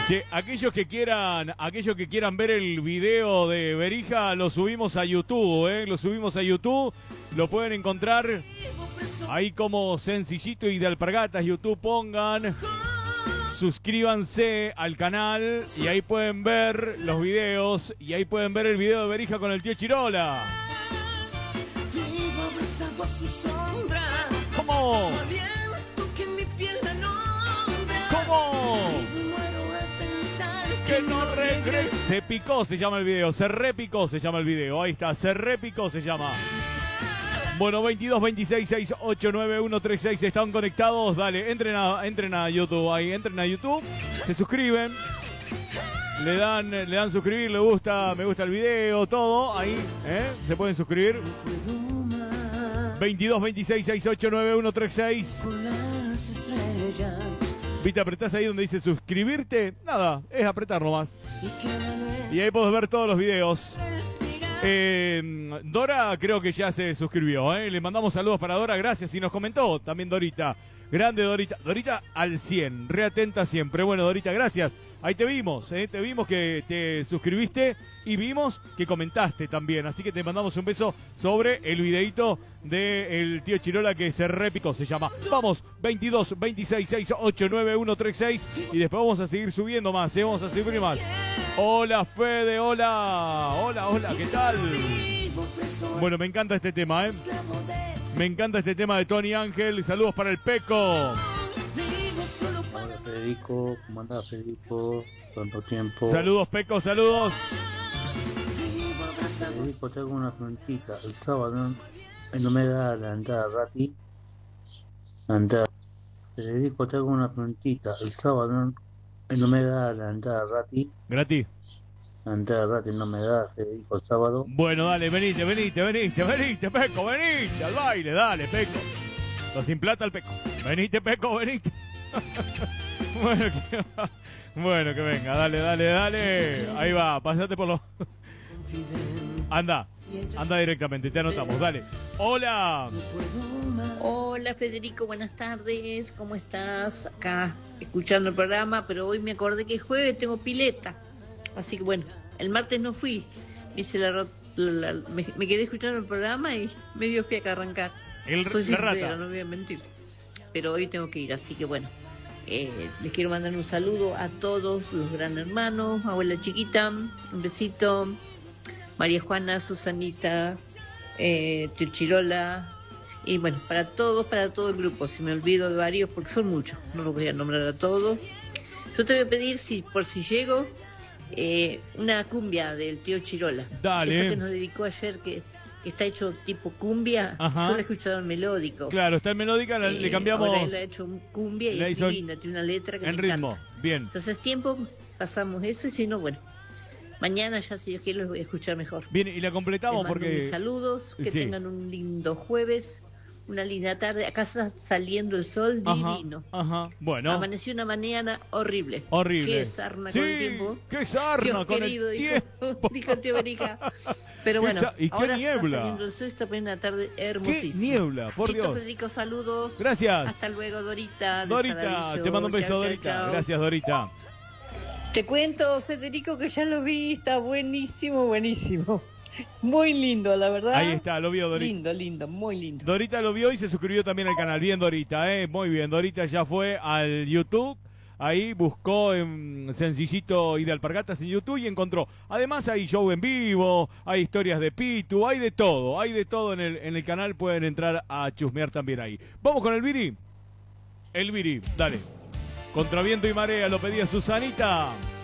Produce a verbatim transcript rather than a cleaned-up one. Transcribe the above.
Che, aquellos que quieran, aquellos que quieran ver el video de Berija, lo subimos a YouTube, ¿eh? Lo subimos a YouTube, lo pueden encontrar ahí como sencillito y de Alpargatas, YouTube pongan, suscríbanse al canal y ahí pueden ver los videos y ahí pueden ver el video de Berija con el tío Chirola. ¿Cómo? ¿Cómo? Que no regrese. Se picó se llama el video, se repicó se llama el video, ahí está, se repicó se llama. Bueno, veintidós, veintiséis, sesenta y ocho, noventa y uno, treinta y seis están conectados, dale, entren a, entren a YouTube ahí, entren a YouTube, se suscriben, le dan, le dan suscribir, le gusta, me gusta el video, todo, ahí, ¿eh? Se pueden suscribir. veintidós, veintiséis, sesenta y ocho, noventa y uno, treinta y seis. ¿Viste? Apretás ahí donde dice suscribirte. Nada, es apretar nomás. Y ahí podés ver todos los videos. Eh, Dora creo que ya se suscribió, ¿eh? Le mandamos saludos para Dora, gracias. Y nos comentó también Dorita. Grande Dorita. Dorita al cien, reatenta siempre. Bueno, Dorita, gracias. Ahí te vimos, ¿eh? Te vimos que te suscribiste y vimos que comentaste también. Así que te mandamos un beso sobre el videito del tío Chirola que se repicó, se llama. Vamos, veintidós, veintiséis, sesenta y ocho, noventa y uno, treinta y seis. Y después vamos a seguir subiendo más, ¿eh? Vamos a seguir más. Hola, Fede, hola. Hola, hola, ¿qué tal? Bueno, me encanta este tema, ¿eh? Me encanta este tema de Tony Ángel. Saludos para el Peco. Hola Federico, ¿cómo andás Federico? ¿Cuánto tiempo? Saludos Peco, saludos. Federico, te hago una preguntita. El sábado no me da la entrada gratis. Andar. Federico, te hago una preguntita. El sábado no me da la entrada gratis. Gratis. La entrada gratis no me da, Federico, el sábado. Bueno, dale, venite, venite, venite, venite, Peco, venite al baile, dale, Peco. Lo sin plata al Peco. Venite, Peco, venite. Bueno, que, bueno, que venga, dale, dale, dale. Ahí va, pasate por los... Anda, anda directamente, te anotamos, dale. Hola. Hola Federico, buenas tardes, ¿cómo estás? Acá escuchando el programa, pero hoy me acordé que es jueves, tengo pileta. Así que bueno, el martes no fui, me, hice la, la, la, me, me quedé escuchando el programa y me dio pie a arrancar. El, Soy la sincera, rata. no voy a mentir. Pero hoy tengo que ir, así que bueno, eh, les quiero mandar un saludo a todos los gran hermanos, abuela chiquita, un besito, María Juana, Susanita, eh, Tío Chirola, y bueno, para todos, para todo el grupo. Si me olvido de varios, porque son muchos, no los voy a nombrar a todos. Yo te voy a pedir, si por si llego, eh, una cumbia del Tío Chirola. Dale. Esa que nos dedicó ayer, que... que está hecho tipo cumbia. Ajá. Yo lo he escuchado en melódico. Claro, está en melódica, le, Eh, le cambiamos... Ahora él ha hecho un cumbia y le es hizo linda, tiene una letra que en me ritmo, encanta. bien. Entonces tiempo, pasamos eso y si no, bueno. Mañana ya si Dios quiere los voy a escuchar mejor. Bien, y la completamos Les mando porque... mis saludos, que sí. tengan un lindo jueves, una linda tarde. Acá está saliendo el sol Ajá, divino. ajá, bueno. Amaneció una mañana horrible. Horrible. Qué sarna sí, con el tiempo. qué sarna Dios con querido, el dijo, tiempo. dijo el tío Berija. Pero Qué bueno, sa- y qué ahora niebla. está saliendo el sol, está poniendo una tarde ¡Qué hermosísima. niebla, por Chito, Dios! Federico, saludos. Gracias. Hasta luego, Dorita. de Dorita, Saladillo. te mando un beso, Chau, chau, Dorita. chau. Gracias, Dorita. Te cuento, Federico, que ya lo vi, está buenísimo, buenísimo. Muy lindo, la verdad. Ahí está, lo vio Dorita. Lindo, lindo, muy lindo. Dorita lo vio y se suscribió también al canal. Bien, Dorita, ¿eh? Muy bien. Dorita ya fue al YouTube. Ahí buscó en sencillito y de Alpargatas en YouTube y encontró. Además hay show en vivo, hay historias de Pitu, hay de todo. Hay de todo en el, en el canal. Pueden entrar a chusmear también ahí. Vamos con el Viri. El Viri, dale. Contra viento y marea, lo pedía Susanita.